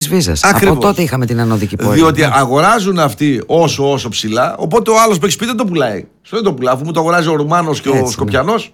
Βίζας. Από τότε είχαμε την ανωδική πορεία. Διότι αγοράζουν αυτοί όσο ψηλά, οπότε ο άλλος που έχει σπίτι δεν το πουλάει. Δεν το πουλάει, αφού μου το αγοράζει ο Ρουμάνος και ο Σκοπιανός.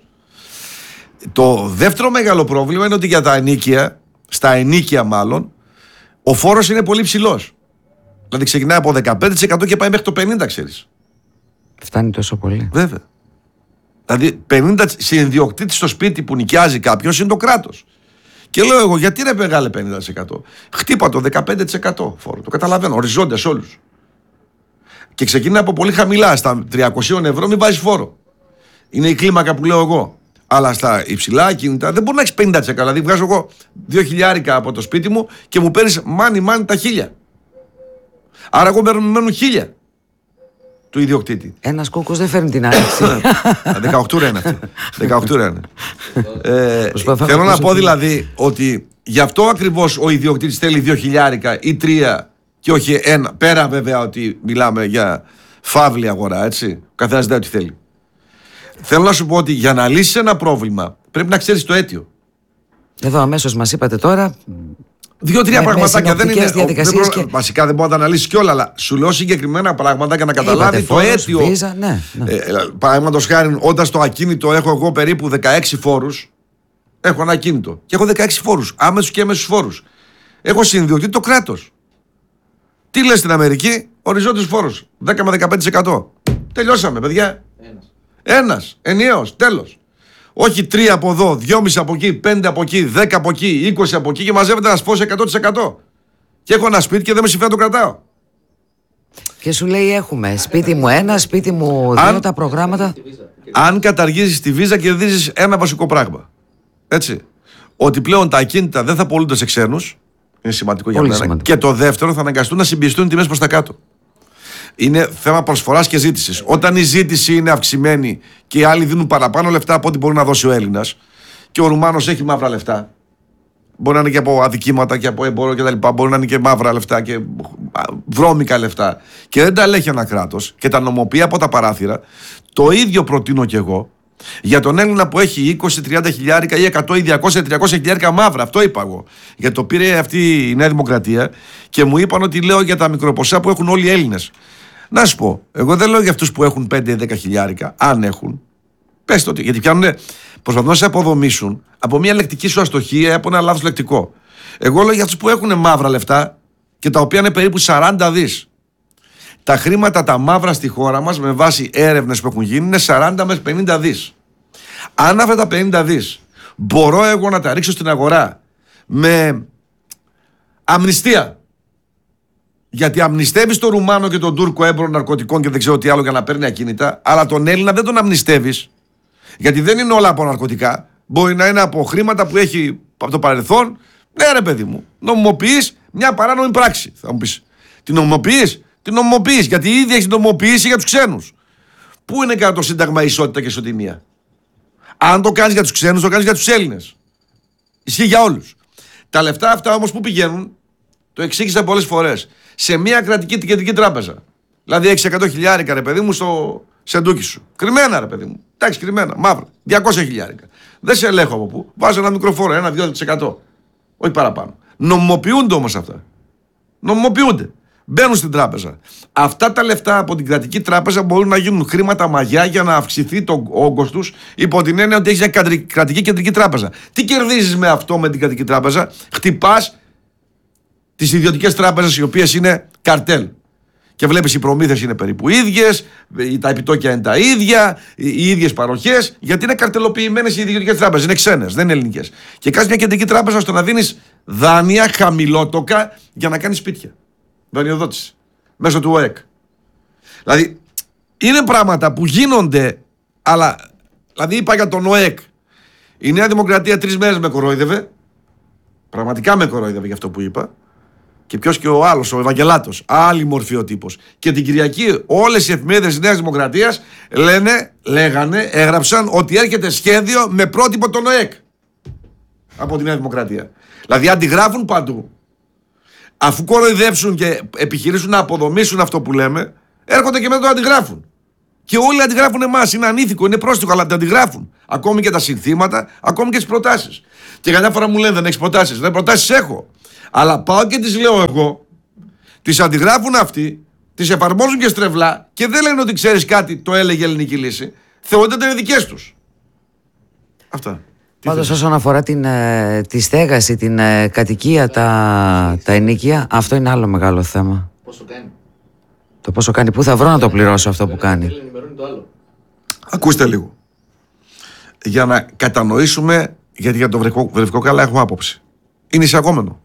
Το δεύτερο μεγάλο πρόβλημα είναι ότι για τα ενοίκια, στα ενοίκια μάλλον, ο φόρος είναι πολύ ψηλός. Δηλαδή ξεκινάει από 15% και πάει μέχρι το 50%, ξέρεις. Φτάνει τόσο πολύ. Βέβαια. Δηλαδή 50% συνδιοκτήτη στο σπίτι που νοικιάζει κάποιος είναι το κράτος. Και λέω εγώ, γιατί ρε μεγάλε 50%. Χτύπα το 15% φόρο. Το καταλαβαίνω, οριζόντια σε όλους. Και ξεκινάει από πολύ χαμηλά. Στα 300 ευρώ μην βάζεις φόρο. Είναι η κλίμακα που λέω εγώ. Αλλά στα υψηλά κινητά δεν μπορεί να έχεις 50%. Δηλαδή βγάζω εγώ 2.000 από το σπίτι μου και μου παίρνεις μάνι τα 1.000. Άρα εγώ μένουν 1.000 του ιδιοκτήτη. Ένας κόκκος δεν φέρνει την άνοιξη. 18 είναι αυτό. 18 είναι. Θέλω να πω δηλαδή ότι γι' αυτό ακριβώς ο ιδιοκτήτης θέλει 2.000 ή 3 και όχι 1. Πέρα βέβαια ότι μιλάμε για φαύλη αγορά, έτσι. Ο καθένας ζητάει ό,τι θέλει. Θέλω να σου πω ότι για να λύσεις ένα πρόβλημα πρέπει να ξέρεις το αίτιο. Εδώ αμέσως μας είπατε τώρα. 2-3 πραγματάκια δεν είναι. Και... Βασικά δεν μπορεί να τα αναλύσει κιόλα, αλλά σου λέω συγκεκριμένα πράγματα για να καταλάβει το αίτιο. Ναι. Παραδείγματος χάρη, όταν στο ακίνητο έχω εγώ περίπου 16 φόρους, έχω ένα ακίνητο και έχω 16 φόρους, άμεσους και έμεσους φόρους. Έχω συνδιοκτήτη το κράτος. Τι λες στην Αμερική, οριζόντιος φόρος, 10 με 15%. Τελειώσαμε, παιδιά. Ένας, ενιαίος, τέλος. Όχι 3 από εδώ, 2,5 από εκεί, 5 από εκεί, 10 από εκεί, 20 από εκεί και μαζεύεται ένα φως 100%. Και έχω ένα σπίτι και δεν με συμφέρει να το κρατάω. Και σου λέει έχουμε σπίτι μου ένα, σπίτι μου δύο, τα προγράμματα. Αν καταργήσεις τη βίζα κερδίζεις ένα βασικό πράγμα. Έτσι. Ότι πλέον τα ακίνητα δεν θα πωλούνται σε ξένους. Είναι σημαντικό για μένα. Και το δεύτερο θα αναγκαστούν να συμπιεστούν οι τιμές προς τα κάτω. Είναι θέμα προσφοράς και ζήτησης. Όταν η ζήτηση είναι αυξημένη και οι άλλοι δίνουν παραπάνω λεφτά από ό,τι μπορεί να δώσει ο Έλληνας και ο Ρουμάνος έχει μαύρα λεφτά, μπορεί να είναι και από αδικήματα και από εμπόριο κτλ. Μπορεί να είναι και μαύρα λεφτά και βρώμικα λεφτά και δεν τα ελέγχει ένα κράτος και τα νομοποιεί από τα παράθυρα. Το ίδιο προτείνω κι εγώ για τον Έλληνα που έχει 20-30 χιλιάρικα ή 100 ή 200-300 χιλιάρικα μαύρα. Αυτό είπα εγώ. Γιατί το πήρε αυτή η Νέα Δημοκρατία και μου είπαν ότι λέω για τα μικροποσά που έχουν όλοι οι Έλληνες. Να σου πω, εγώ δεν λέω για αυτούς που έχουν 5-10 χιλιάρικα, αν έχουν. Πες το, γιατί προσπαθούν να σε αποδομήσουν από μια λεκτική σου αστοχία ή από ένα λάθος λεκτικό. Εγώ λέω για αυτούς που έχουν μαύρα λεφτά και τα οποία είναι περίπου 40 δις. Τα χρήματα τα μαύρα στη χώρα μας, με βάση έρευνες που έχουν γίνει, είναι 40 με 50 δις. Αν αυτά τα 50 δις μπορώ εγώ να τα ρίξω στην αγορά με αμνηστία. Γιατί αμνηστεύεις τον Ρουμάνο και τον Τούρκο έμπορο ναρκωτικών και δεν ξέρω τι άλλο για να παίρνει ακίνητα, αλλά τον Έλληνα δεν τον αμνηστεύεις. Γιατί δεν είναι όλα από ναρκωτικά. Μπορεί να είναι από χρήματα που έχει από το παρελθόν. Ναι, ρε παιδί μου, νομιμοποιείς μια παράνομη πράξη. Θα μου πεις, την νομιμοποιείς? Την νομιμοποιείς, γιατί ήδη έχεις νομιμοποιήσει για τους ξένους. Πού είναι κατά το Σύνταγμα ισότητα και ισοτιμία? Αν το κάνεις για τους ξένους, το κάνεις για τους Έλληνες. Ισχύει για όλους. Τα λεφτά αυτά όμως που πηγαίνουν, το εξήγησα πολλές φορές, σε μια κρατική κεντρική τράπεζα. Δηλαδή έχεις 100 χιλιάρικα, ρε παιδί μου, στο σεντούκι σου. Κρυμμένα, ρε παιδί μου. Εντάξει, κρυμμένα, μαύρα. 200 χιλιάρικα. Δεν σε ελέγχω από πού. Βάζω ένα μικρό φόρο, 1-2%. Όχι παραπάνω. Νομιμοποιούνται όμως αυτά. Νομιμοποιούνται. Μπαίνουν στην τράπεζα. Αυτά τα λεφτά από την κρατική τράπεζα μπορούν να γίνουν χρήματα μαγιά για να αυξηθεί το όγκος τους, υπό την έννοια ότι έχεις μια κρατική κεντρική τράπεζα. Τι κερδίζεις με αυτό, με την κρατική τράπεζα? Χτυπάς τις ιδιωτικές τράπεζες, οι οποίες είναι καρτέλ. Και βλέπεις οι προμήθειες είναι περίπου ίδιες, τα επιτόκια είναι τα ίδια, οι ίδιες παροχές, γιατί είναι καρτελοποιημένες οι ιδιωτικές τράπεζες, είναι ξένες, δεν είναι ελληνικές. Και κάνεις μια κεντρική τράπεζα ώστε να δίνεις δάνεια χαμηλότοκα για να κάνεις σπίτια. Δανειοδότηση. Μέσω του ΟΕΚ. Δηλαδή, είναι πράγματα που γίνονται, αλλά, δηλαδή είπα για τον ΟΕΚ. Η Νέα Δημοκρατία 3 μέρες με κορόιδευε. Πραγματικά με κορόιδευε για αυτό που είπα. Και ποιος και ο άλλος, ο Ευαγγελάτος. Άλλη μορφή ο τύπος. Και την Κυριακή όλες οι εφημερίδες της Νέας Δημοκρατίας έγραψαν ότι έρχεται σχέδιο με πρότυπο τον ΟΕΚ. Από τη Νέα Δημοκρατία. Δηλαδή αντιγράφουν παντού. Αφού κοροϊδέψουν και επιχειρήσουν να αποδομήσουν αυτό που λέμε, έρχονται και μετά το αντιγράφουν. Και όλοι αντιγράφουν εμάς. Είναι ανήθικο, είναι πρόστιχο, αλλά τα αντιγράφουν. Ακόμη και τα συνθήματα, ακόμη και τις προτάσεις. Και καμιά φορά μου λένε δεν έχεις προτάσεις. Δεν προτάσεις έχω. Αλλά πάω και τις λέω εγώ, τις αντιγράφουν αυτοί, τις εφαρμόζουν και στρεβλά και δεν λένε ότι ξέρεις κάτι, το έλεγε η ελληνική λύση. Θεωρούνται ότι είναι δικές τους. Αυτά. Πάντως όσον αφορά τη στέγαση, την κατοικία, τα ενοίκια, αυτό είναι άλλο μεγάλο θέμα. Πόσο κάνει. Το πόσο κάνει, πού θα βρω να το πληρώσω αυτό που κάνει. Ακούστε λίγο. Για να κατανοήσουμε, γιατί για το βρεφικό καλά έχω άποψη. Είναι εισαγόμενο.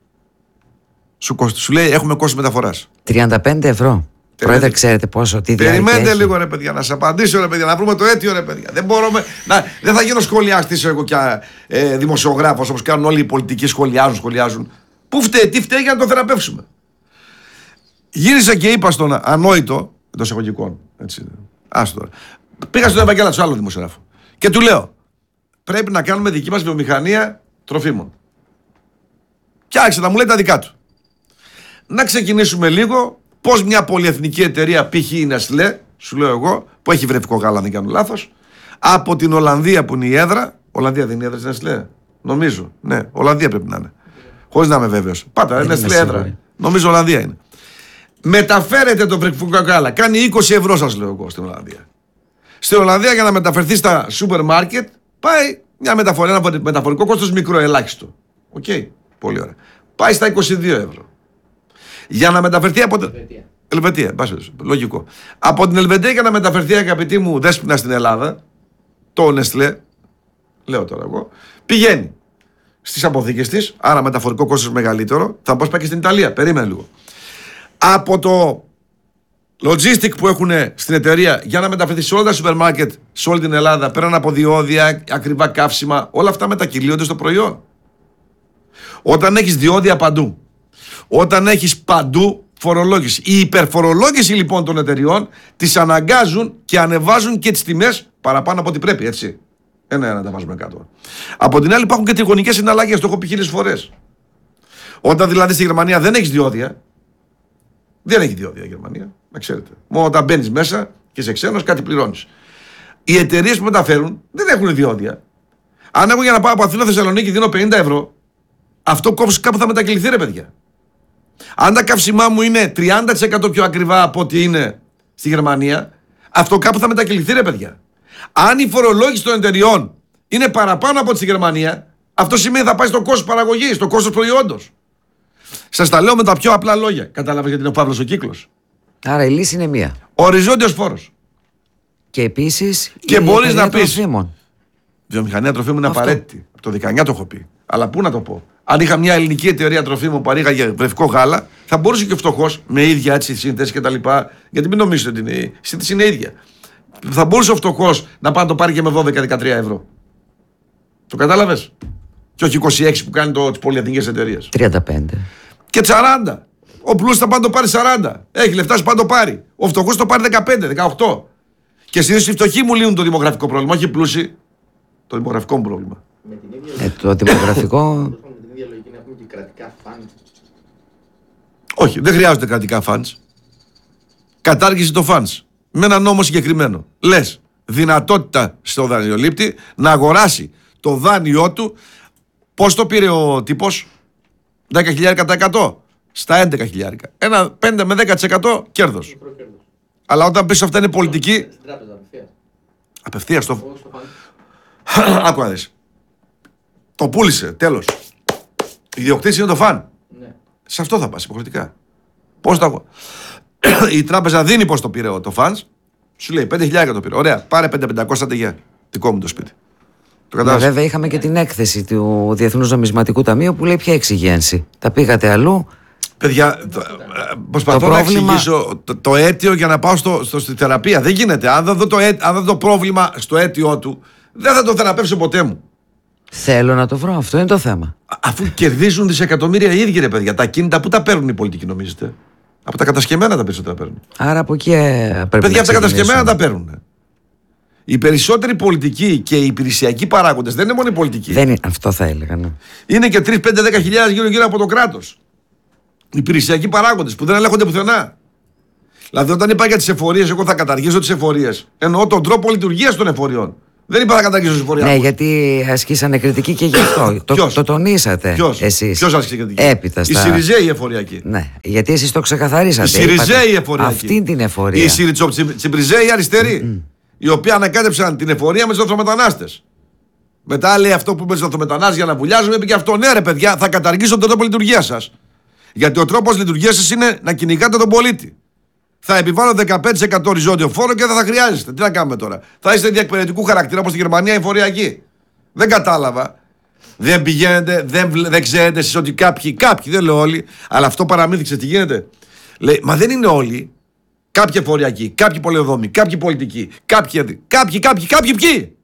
Σου λέει έχουμε κόστος μεταφοράς. 35 ευρώ. Πρόεδρε, ξέρετε πόσο, τι διάρκεια Περιμένετε έχει. λίγο ρε παιδιά, να σας απαντήσω ρε παιδιά, να βρούμε το αίτιο ρε παιδιά. Δεν θα γίνω σχολιαστής εγώ και δημοσιογράφος όπως κάνουν όλοι οι πολιτικοί, σχολιάζουν. Πού φταίει, τι φταίει για να το θεραπεύσουμε. Γύρισα και είπα στον ανόητο, εντός εισαγωγικών, έτσι, άστο τώρα. Πήγα στον Ευαγγέλα του άλλο δημοσιογράφο και του λέω, πρέπει να κάνουμε δική μας βιομηχανία τροφίμων. Και άρχισε να μου λέει τα δικά του. Να ξεκινήσουμε λίγο πώς μια πολυεθνική εταιρεία, π.χ. η Nestlé, σου λέω εγώ, που έχει βρεφικό γάλα, αν δεν κάνω λάθος, από την Ολλανδία που είναι η έδρα. Ολλανδία δεν είναι η έδρα της Nestlé. Νομίζω. Ναι, Ολλανδία πρέπει να είναι. Χωρίς να είμαι βέβαιος. Πάτα, είναι Nestlé έδρα. Νομίζω Ολλανδία είναι. Μεταφέρετε το βρεφικό γάλα. Κάνει 20 ευρώ, σας λέω εγώ, στην Ολλανδία. Στην Ολλανδία για να μεταφερθεί στα σούπερ μάρκετ πάει ένα μεταφορικό κόστος μικρό, ελάχιστο. Οκ, πολύ ωραία. Πάει στα 22 ευρώ. Για να μεταφερθεί από την Ελβετία, λογικό. Από την Ελβετία για να μεταφερθεί, αγαπητή μου δέσποινα, στην Ελλάδα, το Nestlé, λέω τώρα εγώ, πηγαίνει στις αποθήκες της, άρα μεταφορικό κόστος μεγαλύτερο, θα πώς πάει και στην Ιταλία, περίμενε λίγο. Από το logistic που έχουν στην εταιρεία για να μεταφερθεί σε όλα τα σούπερ μάρκετ, σε όλη την Ελλάδα, πέραν από διόδια, ακριβά καύσιμα, όλα αυτά μετακυλίονται στο προϊόν. Όταν έχεις διόδια παντού, όταν έχεις παντού φορολόγηση. Η υπερφορολόγηση λοιπόν των εταιριών τις αναγκάζουν και ανεβάζουν και τις τιμές παραπάνω από ό,τι πρέπει, έτσι. Ένα τα βάζουμε κάτω. Από την άλλη υπάρχουν και τριγωνικές συναλλαγές, το έχω πει 1000 φορές. Όταν δηλαδή στη Γερμανία δεν έχεις διόδια, δεν έχει διόδια η Γερμανία, να ξέρετε. Μόνο όταν μπαίνεις μέσα και είσαι ξένος κάτι πληρώνεις. Οι εταιρείες που μεταφέρουν δεν έχουν διόδια. Αν εγώ για να πάω από Αθήνα Θεσσαλονίκη δίνω 50 ευρώ, αυτό κάπου θα μετακυληθεί ρε παιδιά. Αν τα καύσιμά μου είναι 30% πιο ακριβά από ό,τι είναι στη Γερμανία, αυτό κάπου θα μετακυληθεί ρε παιδιά. Αν η φορολόγηση των εταιριών είναι παραπάνω από ό,τι στη Γερμανία, αυτό σημαίνει θα πάει στο κόστος παραγωγής, στο κόστος προϊόντος. Σας τα λέω με τα πιο απλά λόγια. Κατάλαβες γιατί είναι ο φαύλος ο κύκλος. Άρα η λύση είναι μία. Οριζόντιος φόρος. Και επίσης και μπορείς να πεις. Τροφίμων. Βιομηχανία τροφίμων είναι απαραίτητη. Από το 19 το έχω πει. Αλλά πού να το πω. Αν είχα μια ελληνική εταιρεία τροφίμων που παρήγαγε βρεφικό γάλα, θα μπορούσε και ο φτωχός με ίδια έτσι σύνθεση κτλ. Γιατί μην νομίζετε ότι είναι, η σύνθεση είναι ίδια. Θα μπορούσε ο φτωχός να πάει να το πάρει και με 12-13 ευρώ. Το κατάλαβες. Και όχι 26 που κάνει τις πολυεθνικές εταιρείες. 35. Και 40. Ο πλούσιος θα πάει να το πάρει 40. Έχει λεφτά, σου πάει να το πάρει. Ο φτωχός το πάρει 15-18. Και συνήθως οι φτωχοί μου λύνουν το δημογραφικό πρόβλημα, όχι οι πλούσιοι. Το δημογραφικό μου πρόβλημα. Το δημογραφικό. Με την ίδια λογική να έχουμε και κρατικά φαντ. Όχι, δεν χρειάζονται κρατικά φαντς. Κατάργηση το φαντς. Με ένα νόμο συγκεκριμένο. Λες δυνατότητα στο δανειολήπτη να αγοράσει το δάνειό του. Πώς το πήρε ο τύπος? 10.000%. Στα 11.000. Ένα 5 με 10% κέρδος. Αλλά όταν πεις αυτά είναι πολιτική. Στην τράπεζα απευθείας. Απευθείας το. Άκου να δεις. Το πούλησε, τέλος. Η ιδιοκτήτης είναι το φαν. Ναι. Σε αυτό θα πας υποχρεωτικά. Πώς το αγώ. Η τράπεζα δίνει πώς το πήρε το φανς. Σου λέει 5.000 το πήρε. Ωραία, πάρε 5.500 τεγιά. Δικό μου το σπίτι. Το κατάλαβες. Βέβαια είχαμε και την έκθεση του Διεθνούς Νομισματικού Ταμείου που λέει ποια εξυγένση. Τα πήγατε αλλού. Παιδιά, προσπαθώ να εξηγήσω το αίτιο για να πάω στη θεραπεία. Δεν γίνεται. Αν δεν δω το πρόβλημα στο αίτιο του, δεν θα το θεραπεύσω ποτέ μου. Θέλω να το βρω, αυτό είναι το θέμα. Αφού κερδίζουν δισεκατομμύρια οι ίδιοι ρε παιδιά. Τα κίνητα πού τα παίρνουν οι πολιτικοί, νομίζετε? Από τα κατασκευμένα τα περισσότερα παίρνουν. Άρα από εκεί πρέπει παιδιά, να από τα κατασκευμένα τα παίρνουν. Οι περισσότεροι πολιτικοί και οι υπηρεσιακοί παράγοντες δεν είναι μόνο οι πολιτικοί. Δεν είναι, αυτό θα έλεγα. Ναι. Είναι και 3-5-10 χιλιάδες γύρω-γύρω από το κράτος. Οι υπηρεσιακοί παράγοντες που δεν ελέγχονται πουθενά. Δηλαδή, όταν είπα για τις εφορίες, εγώ θα καταργήσω τις εφορίες. Εννοώ τον τρόπο λειτουργίας των εφοριών. Δεν είπα να καταργήσω τους εφοριακούς. Ναι, γιατί ασκήσανε κριτική και γι' αυτό. Το τονίσατε εσείς. Ποιος ασκήσε κριτική? Έπειτα Οι Σιριζέοι εφοριακοί. Ναι, γιατί εσείς το ξεκαθαρίσατε. Οι Σιριζέοι εφοριακοί. Αυτήν την εφορία. Οι Σιριτσιπριζέοι αριστεροί. Οι οποίοι ανακάτεψαν την εφορία με τους λαθρομετανάστες. Μετά λέει αυτό που είπε στους λαθρομετανάστες για να βουλιάζουμε, είπε και αυτό. Ναι, ρε παιδιά, θα καταργήσω τον τρόπο λειτουργίας σας. Γιατί ο τρόπος λειτουργίας σας είναι να κυνηγάτε τον πολίτη. Θα επιβάλλω 15% οριζόντιο φόρο και δεν θα χρειάζεστε. Τι να κάνουμε τώρα? Θα είστε διακπαιδευτικού χαρακτήρα όπως στη Γερμανία εφοριακή. Δεν κατάλαβα. Δεν πηγαίνετε, δεν ξέρετε εσείς ότι κάποιοι, δεν λέω όλοι, αλλά αυτό παραμύθιξε τι γίνεται. Λέει, μα δεν είναι όλοι. Κάποιοι εφοριακοί, κάποιοι πολεοδόμοι, κάποιοι πολιτικοί, κάποιοι ποιοι.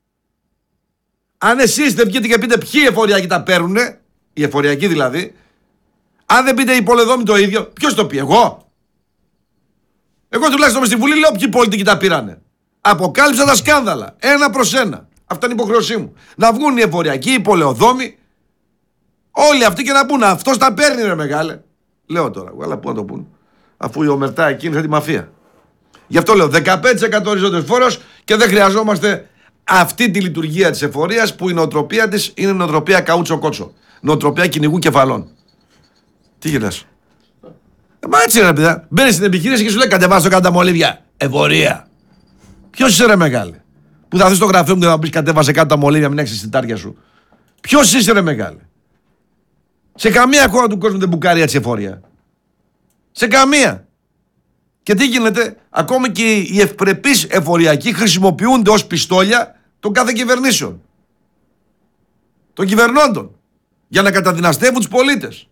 Αν εσείς δεν βγείτε και πείτε ποιοι εφοριακοί τα παίρνουνε, οι εφοριακοί δηλαδή, αν δεν πείτε οι πολεοδόμοι το ίδιο, ποιος το πει? Εγώ τουλάχιστον στη Βουλή λέω ποιοι πολιτικοί τα πήρανε. Αποκάλυψα τα σκάνδαλα. Ένα προς ένα. Αυτή είναι η υποχρέωσή μου. Να βγουν οι εφοριακοί, οι πολεοδόμοι, όλοι αυτοί και να πούνε αυτός τα παίρνει, ρε μεγάλε. Λέω τώρα, αλλά πού να το πούν, αφού η ομερτά εκείνη είναι τη μαφία. Γι' αυτό λέω 15% οριζόντιος φόρος και δεν χρειαζόμαστε αυτή τη λειτουργία της εφορίας που η νοοτροπία της είναι νοοτροπία καούτσο κότσο. Νοοτροπία κυνηγού κεφαλών. Τι γελάς? Μα έτσι ρε παιδιά. Μπαίνεις στην επιχείρηση και σου λέει κατεβάσω κάτω τα μολύβια. Εφορία. Ποιος είσαι ρε μεγάλε? Που θα δεις στο γραφείο μου και θα πεις κατέβασε κάτω τα μολύβια, μην έχεις συντάρια σου. Ποιος είσαι ρε μεγάλε? Σε καμία χώρα του κόσμου δεν μπουκάρει έτσι εφορία. Σε καμία. Και τι γίνεται? Ακόμη και οι ευπρεπείς εφοριακοί χρησιμοποιούνται ως πιστόλια των κάθε κυβερνήσεων. Των κυβερνώντων. Για να καταδυναστεύουν τους πολίτες.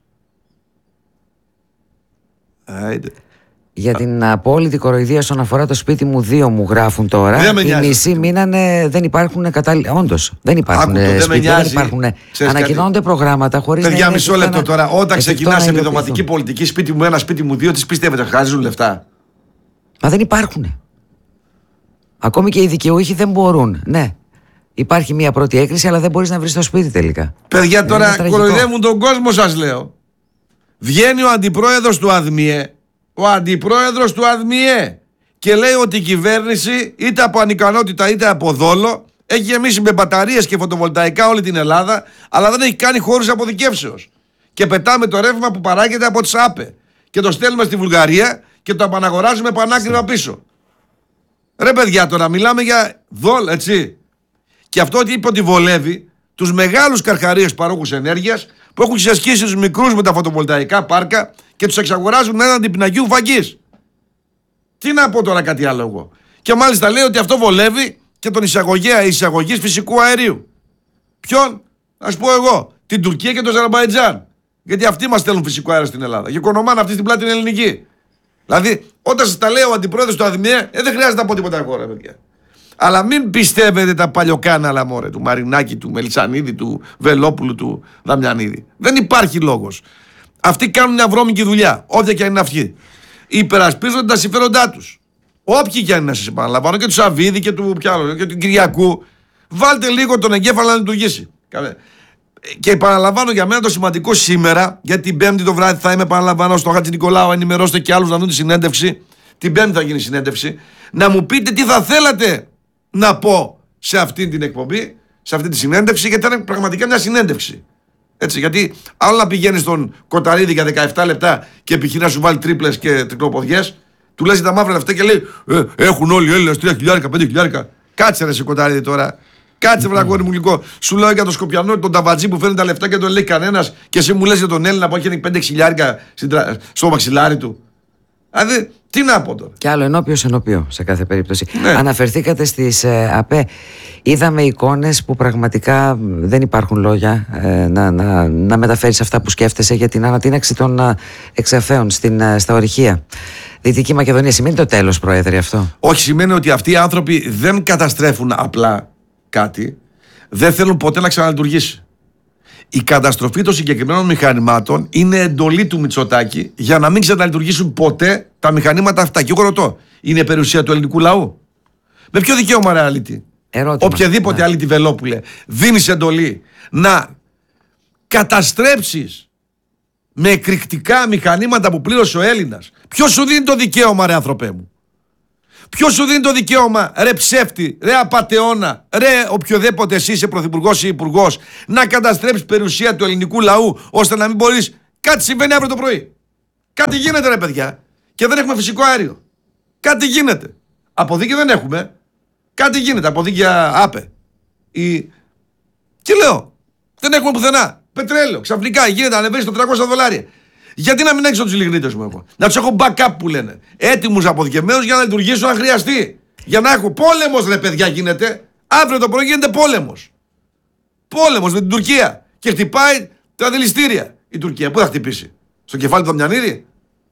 Για την απόλυτη κοροϊδία όσον αφορά το σπίτι μου, 2 μου γράφουν τώρα. Οι μισοί μείνανε, δεν υπάρχουν κατάλληλα. Όντως, δεν υπάρχουν σπίτια, δεν υπάρχουν. Ανακοινώνονται προγράμματα χωρίς να. Παιδιά, μισό λεπτό τώρα. Όταν ξεκινάς επιδοματική πολιτική, σπίτι μου 1, σπίτι μου 2, τι πιστεύετε, χάζουν λεφτά? Μα δεν υπάρχουν. Ακόμη και οι δικαιούχοι δεν μπορούν. Ναι. Υπάρχει μια πρώτη έκρηση, αλλά δεν μπορείς να βρεις το σπίτι τελικά. Παιδιά, τώρα κοροϊδεύουν τον κόσμο, σας λέω. Βγαίνει ο αντιπρόεδρος του ΑΔΜΙΕ, και λέει ότι η κυβέρνηση είτε από ανικανότητα είτε από δόλο έχει γεμίσει με μπαταρίες και φωτοβολταϊκά όλη την Ελλάδα, αλλά δεν έχει κάνει χώρους αποθηκεύσεως. Και πετάμε το ρεύμα που παράγεται από τις ΑΠΕ και το στέλνουμε στη Βουλγαρία και το επαναγοράζουμε πανάκριβα πίσω. Ρε παιδιά, τώρα μιλάμε για δόλο, έτσι. Και αυτό ότι είπε ότι βολεύει τους μεγάλους καρχαρίες παρόχους ενέργειας που έχουν ξεσκίσει τους μικρούς με τα φωτοβολταϊκά πάρκα και τους εξαγοράζουν έναντι πινακίου φαγής. Τι να πω τώρα κάτι άλλο εγώ? Και μάλιστα λέει ότι αυτό βολεύει και τον εισαγωγέα εισαγωγής φυσικού αερίου. Ποιον? Ας πω εγώ. Την Τουρκία και το Αζερμπαϊτζάν. Γιατί αυτοί μας στέλνουν φυσικό αέριο στην Ελλάδα. Και οικονομάνε αυτή στην πλάτη την ελληνική. Δηλαδή, όταν σας τα λέει ο αντιπρόεδρος του ΑΔΜΙΕ, δεν χρειάζεται να πω τίποτα ακόμα, παιδιά. Αλλά μην πιστεύετε τα παλιοκάναλα, μωρέ, του Μαρινάκη, του Μελισσανίδη, του Βελόπουλου, του Δαμιανίδη. Δεν υπάρχει λόγος. Αυτοί κάνουν μια βρώμικη δουλειά, όποια και αν είναι αυτή. Υπερασπίζονται τα συμφέροντά τους. Όποιοι και αν είναι, σας επαναλαμβάνω, και του Σαββίδη και του και του Κυριακού, βάλτε λίγο τον εγκέφαλο να λειτουργήσει. Και επαναλαμβάνω για μένα το σημαντικό σήμερα, γιατί την Πέμπτη το βράδυ θα είμαι, επαναλαμβάνω, στο Χατζη Νικολάου, ενημερώστε και άλλους να δουν τη συνέντευξη. Την Πέμπτη θα γίνει η συνέντευξη. Να μου πείτε τι θα θέλατε να πω σε αυτή την εκπομπή, σε αυτή τη συνέντευξη, γιατί ήταν πραγματικά μια συνέντευξη. Έτσι, γιατί άλλο να πηγαίνει στον Κοταρίδη για 17 λεπτά και επιχειρεί να σου βάλει τρίπλες και τρικλοποδιές, του λες τα μαύρα λεφτά και λέει έχουν όλοι οι Έλληνες 3.000, 5.000. Κάτσε ρε σε Κοταρίδη τώρα. Κάτσε βραγόρι μου γλυκό. Σου λέω για τον Σκοπιανό, τον Ταβατζή που φέρνει τα λεφτά και τον λέει κανένας, και εσύ μου λες για τον Έλληνα που έχει 5.000 στο μαξιλάρι του. Δηλαδή, τι να πω τώρα. Και άλλο ενώπιο σε κάθε περίπτωση. Ναι. Αναφερθήκατε στις ΑΠΕ. Είδαμε εικόνες που πραγματικά δεν υπάρχουν λόγια να μεταφέρεις αυτά που σκέφτεσαι για την ανατείναξη των εξαφέων στα ορυχεία. Δυτική Μακεδονία. Σημαίνει το τέλος, Πρόεδρε, αυτό? Όχι, σημαίνει ότι αυτοί οι άνθρωποι δεν καταστρέφουν απλά κάτι, δεν θέλουν ποτέ να ξαναλειτουργήσει. Η καταστροφή των συγκεκριμένων μηχανημάτων είναι εντολή του Μητσοτάκη για να μην ξαναλειτουργήσουν ποτέ τα μηχανήματα αυτά. Και εγώ ρωτώ, είναι περιουσία του ελληνικού λαού? Με ποιο δικαίωμα, ρε αλήτη? Οποιαδήποτε αλήτη Βελόπουλε, δίνεις εντολή να καταστρέψεις με εκρηκτικά μηχανήματα που πλήρωσε ο Έλληνας? Ποιος σου δίνει το δικαίωμα, ρε άνθρωπέ μου? Ποιος σου δίνει το δικαίωμα, ρε ψεύτη, ρε απατεώνα, ρε οποιοδήποτε εσύ είσαι πρωθυπουργός ή υπουργός, να καταστρέψεις περιουσία του ελληνικού λαού ώστε να μην μπορείς? Κάτι συμβαίνει αύριο το πρωί. Κάτι γίνεται, ρε παιδιά. Και δεν έχουμε φυσικό αέριο. Κάτι γίνεται. Αποδίκια δεν έχουμε. Κάτι γίνεται. Αποδίκια άπε. Και λέω, δεν έχουμε πουθενά. Πετρέλαιο. Ξαφνικά γίνεται, ανεβαίνει στο $300. Γιατί να μην έξω τους λιγνίτες μου εγώ? Να τους έχω backup που λένε. Έτοιμους αποθηκευμένους για να λειτουργήσουν αν χρειαστεί. Για να έχω πόλεμος, ρε παιδιά, γίνεται. Αύριο το πρωί γίνεται πόλεμος. Πόλεμος με την Τουρκία. Και χτυπάει τα δηληστήρια. Η Τουρκία πού θα χτυπήσει? Στο κεφάλι του Δαμιανίδη?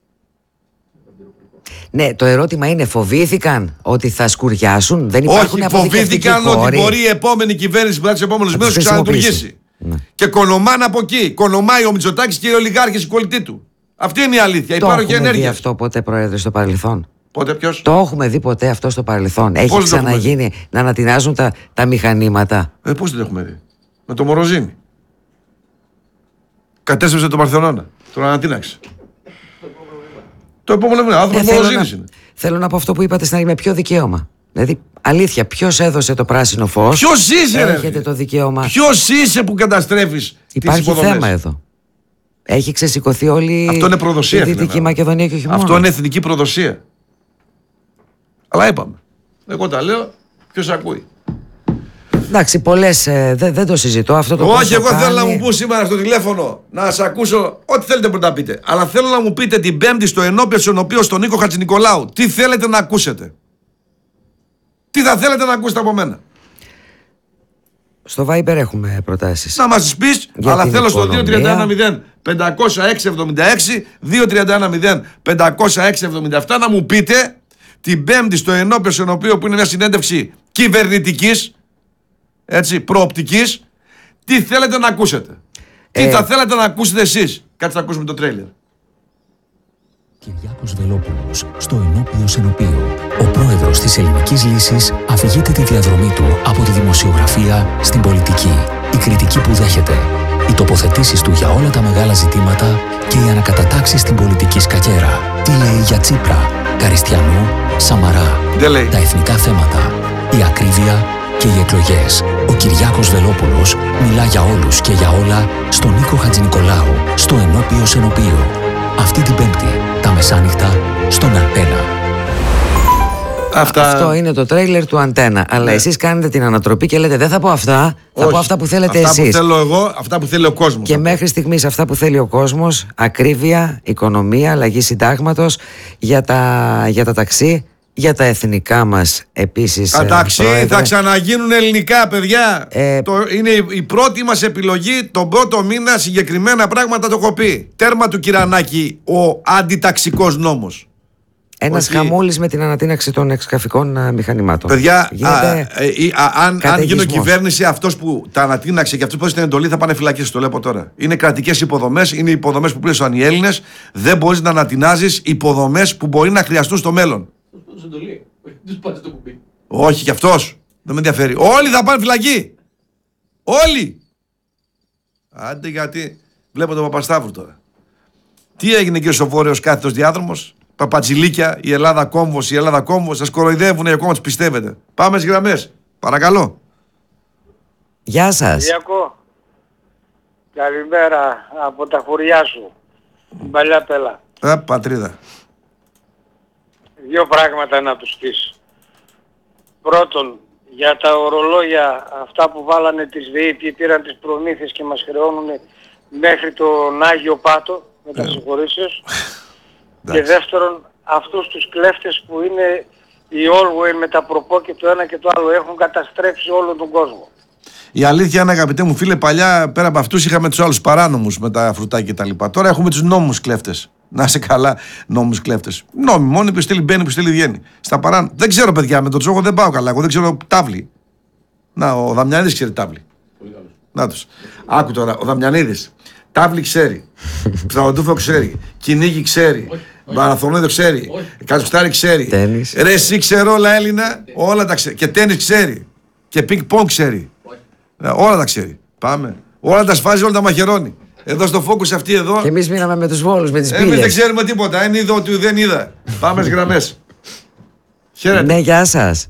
Ναι, το ερώτημα είναι, φοβήθηκαν ότι θα σκουριάσουν? Δεν υπάρχουν? Όχι, φοβήθηκαν ότι μπορεί η επόμενη κυβέρνηση που θα τους επόμενους μήνες να ξαναλειτουργήσει. Ναι. Και κονομάνε από εκεί. Κονομάει ο Μητσοτάκης και οι ολιγάρχες οι κολλητοί του. Αυτή είναι η αλήθεια. Το έχουμε δει αυτό ποτέ, Πρόεδρε, στο παρελθόν? Πότε, ποιος? Το έχουμε δει ποτέ αυτό στο παρελθόν? Έχει ξαναγίνει να ανατινάζουν τα μηχανήματα? Πώς δεν το έχουμε δει? Με το Μοροζίνη. Κατέστρεψε τον Παρθενώνα. Τον ανατείναξε. Το επόμενο μήνα. Άνθρωπος Μοροζίνης είναι. Θέλω να πω αυτό που είπατε στην αρχή, με ποιο δικαίωμα? Δηλαδή, αλήθεια, ποιος έδωσε το πράσινο φως? Ποιος είσαι, ρε? Έχετε το δικαίωμα? Ποιος είσαι που καταστρέφεις? Υπάρχει θέμα εδώ. Έχει ξεσηκωθεί όλη αυτό είναι προδοσία, η Δυτική Μακεδονία και όχι μόνο. Αυτό είναι εθνική προδοσία. Αλλά είπαμε. Εγώ τα λέω, ποιος ακούει? Εντάξει, πολλές δεν το συζητώ αυτό το. Όχι, εγώ θέλω να μου πω σήμερα στο τηλέφωνο να σας ακούσω ό,τι θέλετε που να πείτε. Αλλά θέλω να μου πείτε την Πέμπτη στο ενώπιο συνοπείο στον Νίκο Χατζηνικολάου τι θέλετε να ακούσετε. Τι θα θέλετε να ακούσετε από μένα? Στο Viber έχουμε προτάσεις. Να μας τις πεις, αλλά θέλω στο 231-0-506-76, 231-0-506-77 να μου πείτε την Πέμπτη στο ενώπιο συνοπείο, που είναι μια συνέντευξη κυβερνητικής, έτσι, προοπτικής, τι θέλετε να ακούσετε. Τι θα θέλετε να ακούσετε εσείς? Κάτσε να ακούσουμε το τρέιλερ. Κυριάκος Βελόπουλος, στο ενώπιο σενοπείο. Ο πρόεδρος της Ελληνικής Λύσης αφηγείται τη διαδρομή του από τη δημοσιογραφία στην πολιτική. Η κριτική που δέχεται, οι τοποθετήσεις του για όλα τα μεγάλα ζητήματα και οι ανακατατάξεις στην πολιτική σκακέρα. Τι λέει για Τσίπρα, Καριστιανού, Σαμαρά, τα εθνικά θέματα, η ακρίβεια και οι εκλογές. Ο Κυριάκος Βελόπουλος μιλά για όλους και για όλα στον Νίκο Χατζηνικολάου, στο ενώπιο σενοπείο. Αυτή την Πέμπτη, τα μεσάνυχτα, στον Αντένα. Αυτό είναι το τρέιλερ του Αντένα. Αλλά εσείς κάνετε την ανατροπή και λέτε, δεν θα πω αυτά, θα πω αυτά που θέλετε εσείς. Αυτά που θέλω εγώ, αυτά που θέλει ο κόσμος. Και μέχρι στιγμής αυτά που θέλει ο κόσμος, ακρίβεια, οικονομία, αλλαγή συντάγματος, για τα ταξί, για τα εθνικά μας επίσης. Τα ταξί θα ξαναγίνουν ελληνικά, παιδιά. Είναι η πρώτη μας επιλογή τον πρώτο μήνα, συγκεκριμένα πράγματα το έχω πει. Τέρμα του Κυρανάκη ο αντιταξικός νόμος. Ένας χαμούλης με την ανατείναξη των εξκαφικών μηχανημάτων. Παιδιά, αν γίνω κυβέρνηση, αυτός που τα ανατείναξε και αυτός που έδωσε την εντολή θα πάνε φυλακές, το λέω από τώρα. Είναι κρατικές υποδομές, είναι υποδομές που πλήσαν οι Έλληνες. Δεν μπορείς να ανατινάζεις υποδομές που μπορεί να χρειαστούν στο μέλλον. Όχι, κι αυτός. Δεν με ενδιαφέρει. Όλοι θα πάνε φυλακή. Όλοι. Άντε, γιατί βλέπω τον Παπασταύρου τώρα. Τι έγινε και στο βόρειος κάθετος διάδρομος? Παπατζηλίκια, η Ελλάδα κόμβος, η Ελλάδα κόμβος. Σας κοροϊδεύουνε, ακόμα τους πιστεύετε. Πάμε στις γραμμές. Παρακαλώ. Γεια σας. Κυριακό. Καλημέρα από τα χωριά σου. Την παλιά πέλα. Πατρίδα. Δύο πράγματα να τους πεις. Πρώτον, για τα ορολόγια αυτά που βάλανε τις ΔΕΗ, πήραν τις προμήθειες και μας χρεώνουν μέχρι τον Άγιο Πάτο με τα συγχωρήσεις. Και δεύτερον, αυτούς τους κλέφτες που είναι οι Allway με τα προπό και το ένα και το άλλο, έχουν καταστρέψει όλο τον κόσμο. Η αλήθεια είναι, αγαπητέ μου φίλε, παλιά πέρα από αυτούς είχαμε τους άλλους παράνομους με τα φρουτάκια κτλ. Τώρα έχουμε τους νόμους κλέφτες. Να είσαι καλά, νόμους κλέφτες. Νόμοι, μόνο που στέλνει μπαίνει, που στέλνει βγαίνει. Στα παράνομα. Δεν ξέρω, παιδιά, με τον Τσόχο δεν πάω καλά. Εγώ δεν ξέρω τάβλη. Να, ο Δαμιανίδης ξέρει τάβλη. Να τους. Άκου τώρα, ο Δαμιανίδης. Τάβλη ξέρει. Πταλοτούφο ξέρει. Κυνήγι ξέρει. Μαραθωνίδο ξέρει. Κατσουστάρι ξέρει. Ρε, εσύ ξέρω όλα Έλληνα, όλα τα ξέρει. Και τένις ξέρει. Και πινκ πονγκ ξέρει. Όλα τα ξέρει. Πάμε. Όλα τα σφάζει, όλα τα μαχαιρώνει. Εδώ στο focus αυτή εδώ. Και εμείς μείναμε με τους βόλους, με τις πύλες. Εμείς δεν ξέρουμε τίποτα. Είναι είδο ότι δεν είδα. Πάμε στις γραμμές. Χαίρετε. Ναι, γεια σας.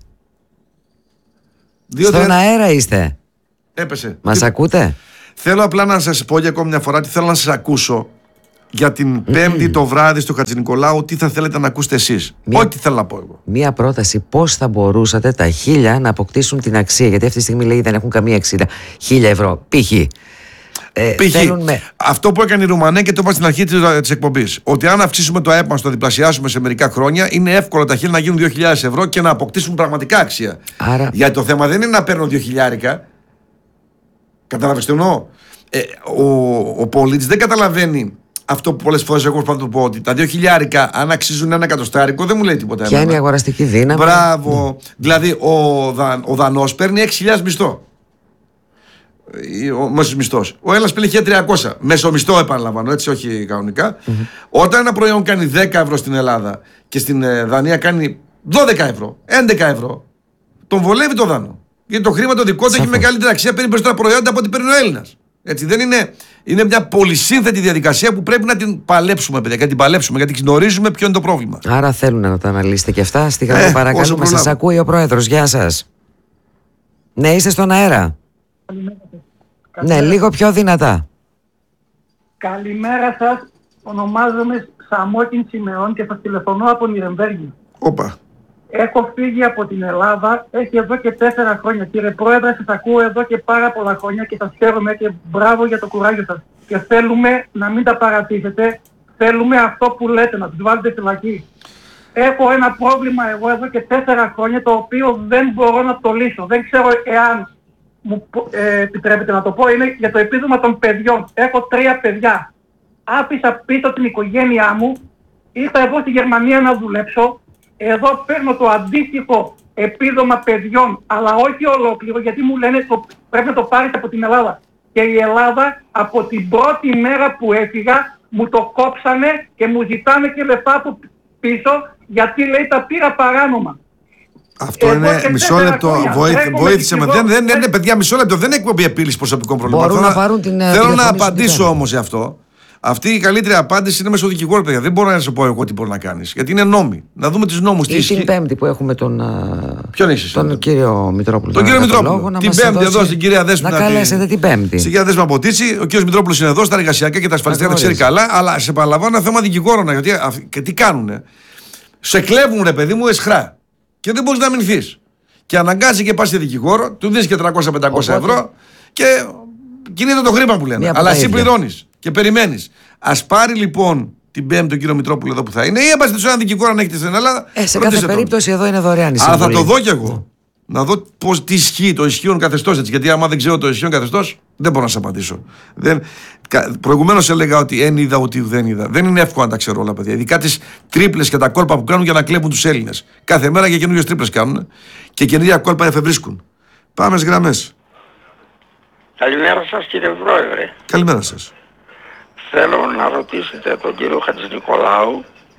Στον αέρα είστε. Έπεσε. Μας ακούτε? Θέλω απλά να σας πω για ακόμη μια φορά τι θέλω να σας ακούσω για την Πέμπτη το βράδυ στο Χατζηνικολάου. Τι θα θέλετε να ακούσετε εσείς? Ό,τι θέλω να πω εγώ. Μία πρόταση, πώς θα μπορούσατε τα 1.000 να αποκτήσουν την αξία? Γιατί αυτή τη στιγμή λέει δεν έχουν καμία αξία. 1.000 ευρώ, π.χ. Αυτό που έκανε η Ρουμανία και το είπα στην αρχή της εκπομπής. Ότι αν αυξήσουμε το ΑΕΠ μας, το διπλασιάσουμε σε μερικά χρόνια, είναι εύκολο τα 1.000 να γίνουν 2.000 ευρώ και να αποκτήσουν πραγματικά αξία. Άρα... Γιατί το θέμα δεν είναι να παίρνω 2.000. Καταλαβαίνετε τι εννοώ? Ο πολίτης δεν καταλαβαίνει αυτό που πολλές φορές εγώ προσπαθώ να του πω, ότι τα 2.000 αν αξίζουν 1 εκατοστάρικο δεν μου λέει τίποτα. Ποια είναι η αγοραστική δύναμη? Μπράβο. Δηλαδή ο Δανός παίρνει 6.000 μισθό. Ο μέσος μισθός. Ο Έλληνας παίρνει 1.300. Μέσο μισθό, επαναλαμβάνω, έτσι, όχι κανονικά. Όταν ένα προϊόν κάνει 10 ευρώ στην Ελλάδα και στην Δανία κάνει 12 ευρώ, 11 ευρώ, τον βολεύει το Δανό. Γιατί το χρήμα το δικό του έχει μεγαλύτερη αξία, παίρνει περισσότερα προϊόντα από ό,τι παίρνει ο Έλληνας. Έτσι, δεν είναι μια πολυσύνθετη διαδικασία που πρέπει να την παλέψουμε, παιδιά. Και την παλέψουμε, γιατί γνωρίζουμε ποιο είναι το πρόβλημα. Άρα θέλουν να τα αναλύσετε και αυτά. Στη γραμμή παρακαλούμε, σας ακούει ο Πρόεδρος. Γεια σας. Ναι, είστε στον αέρα. Ναι, λίγο πιο δυνατά. Καλημέρα σας. Ονομάζομαι Σαμόκιν Σιμεών και σας τηλεφωνώ από Νιρεμβέργη. Όπα. Έχω φύγει από την Ελλάδα, έχει εδώ και 4 χρόνια. Κύριε Πρόεδρε, σας ακούω εδώ και πάρα πολλά χρόνια και σας χαίρομαι και μπράβο για το κουράγιο σας. Και θέλουμε να μην τα παρατήσετε, θέλουμε αυτό που λέτε, να τους βάλετε φυλακή. Έχω ένα πρόβλημα εγώ εδώ και 4 χρόνια, το οποίο δεν μπορώ να το λύσω. Δεν ξέρω εάν μου επιτρέπετε να το πω, είναι για το επίδομα των παιδιών. Έχω 3 παιδιά. Άφησα πίσω την οικογένειά μου, ήρθα εδώ στη Γερμανία να δουλέψω. Εδώ παίρνω το αντίστοιχο επίδομα παιδιών, αλλά όχι ολόκληρο, γιατί μου λένε πρέπει να το πάρεις από την Ελλάδα. Και η Ελλάδα από την πρώτη μέρα που έφυγα μου το κόψανε και μου ζητάνε και λεφτά από πίσω, γιατί λέει τα πήρα παράνομα. Αυτό είναι μισό λεπτό. Βοήθησε με. Δεν είναι, παιδιά, μισό λεπτό. Δεν είναι εκπομπή επίλυση προσωπικών προβλημάτων. Θέλω να απαντήσω όμως σε αυτό. Αυτή η καλύτερη απάντηση είναι μέσω δικηγόρου, παιδιά. Δεν μπορώ να σου πω εγώ τι μπορεί να κάνεις. Γιατί είναι νόμοι. Να δούμε τους νόμους. Την Πέμπτη που έχουμε τον. Ποιον έχεις? Τον κύριο Μητρόπουλο. Τον κύριο Μητρόπουλο. Την Πέμπτη εδώ στην κυρία Δέσποινα. Να καλέσετε την Πέμπτη. Στην κυρία Δέσποινα Ποτίτσι. Ο κύριος Μητρόπουλος είναι εδώ στα εργασιακά και τα ασφαλιστικά, τα ξέρει καλά. Αλλά σε παραλαμβάνω ένα θέμα δικηγόρων. Γιατί και τι κάνουνε. Σε κλέβουν, ρε παιδί μου, εσχρά. Και δεν μπορείς να αμυνθείς. Και αναγκάζει και πας σε δικηγόρο, του δίνεις και 300-500 ευρώ και κινείται το χρήμα που λένε. Αλλά εσύ πληρώνεις και περιμένεις. Ας πάρει λοιπόν την Πέμπτη τον κύριο Μητρόπουλο εδώ που θα είναι, ή έμπαστε σε έναν δικηγόρο αν έχετε στην Ελλάδα. Σε κάθε περίπτωση εδώ είναι δωρεάν η συμβολή. Αλλά θα το δω κι εγώ. Να δω τι ισχύει το ισχύον καθεστώς, έτσι. Γιατί άμα δεν ξέρω το ισχύον καθεστώς, δεν μπορώ να σας απαντήσω. Προηγουμένως έλεγα ότι εν είδα ότι δεν είδα. Δεν είναι εύκολο να τα ξέρω όλα, παιδιά. Ειδικά τις τρίπλες και τα κόλπα που κάνουν για να κλέβουν τους Έλληνες. Κάθε μέρα και καινούριες τρίπλες κάνουν και καινούργια κόλπα εφευρίσκουν. Πάμε στις γραμμές. Καλημέρα σας, κύριε Πρόεδρε. Καλημέρα σας. Θέλω να ρωτήσετε τον κύριο Χατζηνικολάου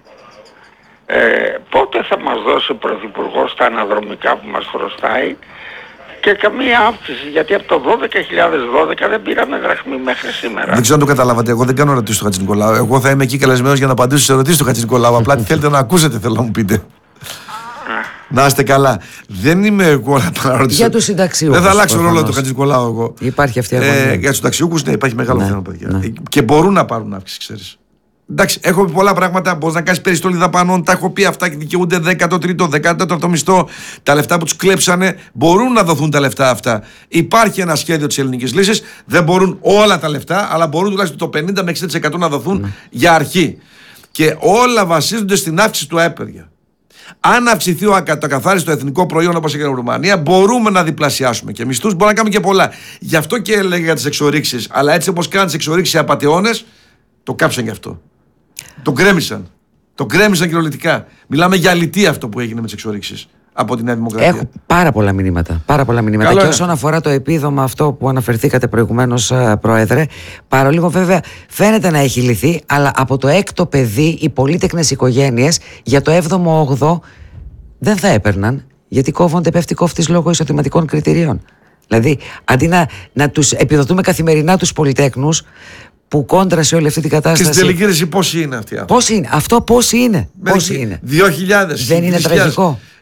πότε θα μας δώσει ο Πρωθυπουργός τα αναδρομικά που μας χρωστάει και καμία αύξηση, γιατί από το 2012 δεν πήραμε δραχμή μέχρι σήμερα. Δεν ξέρω αν το καταλάβατε, εγώ δεν κάνω ερωτήσεις του Χατζηνικολάου. Εγώ θα είμαι εκεί καλεσμένος για να απαντήσω σε ερωτήσεις του Χατζηνικολάου. Απλά τι θέλετε να ακούσετε, θέλω να μου πείτε. Να είστε καλά. Δεν είμαι εγώ να παραρωτήσω. Για τους συνταξιούχους. Δεν θα αλλάξω ρόλο του Χατζηνικολάου εγώ. Υπάρχει αυτή η αγωνία. Για τους συνταξιούχους, ναι, υπάρχει μεγάλο θέμα, παιδιά. Και μπορούν να πάρουν αύξηση, ξέρεις. Εντάξει, έχω πει πολλά πράγματα. Μπορεί να κάνει περιστολή δαπανών. Τα έχω πει αυτά και δικαιούνται 13ο, 14ο μισθό. Τα λεφτά που του κλέψανε μπορούν να δοθούν τα λεφτά αυτά. Υπάρχει ένα σχέδιο της ελληνικής λύσης. Δεν μπορούν όλα τα λεφτά, αλλά μπορούν τουλάχιστον το 50 με 60% να δοθούν για αρχή. Και όλα βασίζονται στην αύξηση του ΑΕΠ. Αν αυξηθεί το ακαθάριστο εθνικό προϊόν όπως έγινε η Ρουμανία, μπορούμε να διπλασιάσουμε και μισθούς, μπορούμε να κάνουμε και πολλά. Γι' αυτό και έλεγα για τις εξορίξεις. Αλλά έτσι όπως κάνουν τις εξορίξεις οι απατεώνες, το κάψαν γι' αυτό. Το γκρέμισαν. Το γκρέμισαν κυριολεκτικά. Μιλάμε για αλητία αυτό που έγινε με τις εξορίξεις από τη Νέα Δημοκρατία. Έχω πάρα πολλά μηνύματα. Και όσον αφορά το επίδομα αυτό που αναφερθήκατε προηγουμένως, Πρόεδρε, παρόλο βέβαια φαίνεται να έχει λυθεί, αλλά από το 6ο παιδί οι πολύτεκνες οικογένειες για το 7ο-8ο δεν θα έπαιρναν, γιατί πέφτει κόφτης λόγω εισοδηματικών κριτηρίων. Δηλαδή, αντί να τους επιδοτούμε καθημερινά τους πολυτέκνους, που κόντρα σε όλη αυτή την κατάσταση. Και στην τελική ρήση πόσοι είναι αυτοί? Πώς είναι? Αυτό πώς είναι? 2.000. Δεν είναι τραγικό?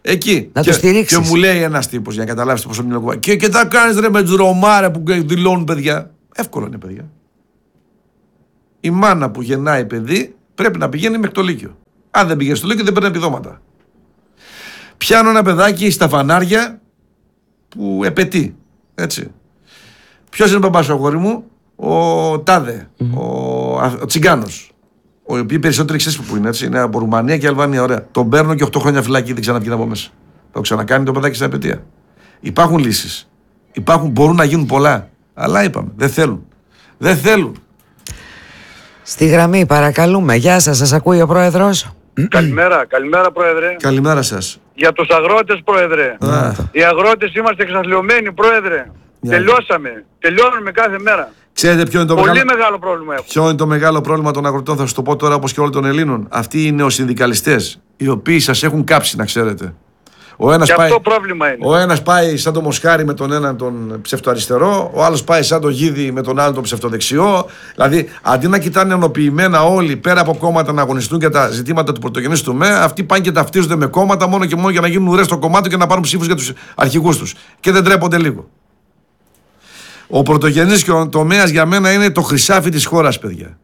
Εκεί. Να το στηρίξεις. Και μου λέει ένας τύπος, για να καταλάβεις πόσο μιλάω. Και τα κάνεις ρε με τους Ρωμάρε που δηλώνουν παιδιά. Εύκολο είναι, παιδιά. Η μάνα που γεννάει παιδί πρέπει να πηγαίνει μέχρι το Λύκειο. Αν δεν πηγαίνει στο Λύκειο, δεν παίρνει επιδόματα. Πιάνω ένα παιδάκι στα φανάρια που επαιτεί. Έτσι. Ποιος είναι ο μπαμπάς σου, αγόρι μου? Ο Τάδε, ο Τσιγκάνος. Ο οποίος περισσότεροι ξέρεις που είναι, έτσι. Είναι από Ρουμανία και Αλβανία. Ωραία. Τον παίρνω και 8 χρόνια φυλακή, δεν ξαναβγαίνει από μέσα. Θα το ξανακάνει το παιδάκι στην απαιτία. Υπάρχουν λύσεις. Μπορούν να γίνουν πολλά. Αλλά είπαμε, δεν θέλουν. Δεν θέλουν. Στη γραμμή, παρακαλούμε. Γεια σας, σας ακούει ο Πρόεδρος. Καλημέρα, καλημέρα Πρόεδρε. Καλημέρα σας. Για τους αγρότες Πρόεδρε. Οι αγρότες είμαστε εξαθλιωμένοι Πρόεδρε. Τελειώνουμε κάθε μέρα. Ξέρετε ποιο είναι το πολύ μεγάλο πρόβλημα έχουμε. Ποιο είναι το μεγάλο πρόβλημα των αγροτών, θα σας το πω τώρα όπως και όλων των Ελλήνων. Αυτοί οι νεοσυνδικαλιστές, οι οποίοι σας έχουν κάψει, να ξέρετε. Αυτό πρόβλημα είναι. Ο ένας πάει σαν το Μοσχάρη με τον έναν τον ψευτοαριστερό, ο άλλος πάει σαν το Γίδη με τον άλλον τον ψευτοδεξιό. Δηλαδή, αντί να κοιτάνε ενοποιημένα όλοι πέρα από κόμματα να αγωνιστούν για τα ζητήματα του πρωτογενείς του ΜΕ, αυτοί πάνε και ταυτίζονται με κόμματα μόνο και μόνο για να γίνουν ουρές στο κομμάτι και να πάρουν ψήφους για τους αρχηγούς τους. Και δεν τρέπονται λίγο. Ο πρωτογενής τομέας για μένα είναι το χρυσάφι της χώρας, παιδιά.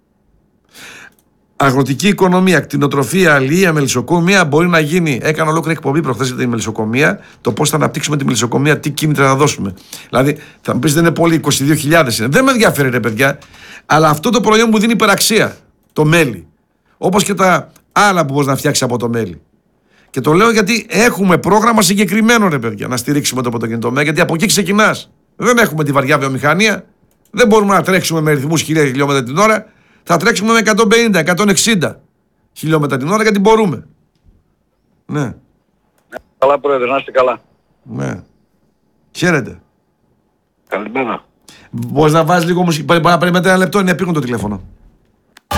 Αγροτική οικονομία, κτηνοτροφία, αλληλεία, μελισσοκομεία μπορεί να γίνει. Έκανα ολόκληρη εκπομπή προχθές για τη μελισσοκομεία, το πώς θα αναπτύξουμε τη μελισσοκομεία, τι κίνητρα θα δώσουμε. Δηλαδή, θα μου πεις δεν είναι πολύ, 22.000 είναι. Δεν με ενδιαφέρει, ρε παιδιά, αλλά αυτό το προϊόν μου δίνει υπεραξία. Το μέλι. Όπως και τα άλλα που μπορείς να φτιάξεις από το μέλι. Και το λέω γιατί έχουμε πρόγραμμα συγκεκριμένο, ρε παιδιά, να στηρίξουμε το πρωτογενή γιατί από εκεί ξεκινάς. Δεν έχουμε τη βαριά βιομηχανία, δεν μπορούμε να τρέξουμε με ρυθμούς 1.000 χιλιόμετρα την ώρα. Θα τρέξουμε με 150-160 χιλιόμετρα την ώρα γιατί μπορούμε. Ναι. Καλά Πρόεδρε, να είστε καλά. Ναι. Χαίρετε. Καλημέρα. Μπορείς να βάζεις λίγο μουσική. Μπορεί να περιμένετε ένα λεπτό, είναι επίγον το τηλέφωνο.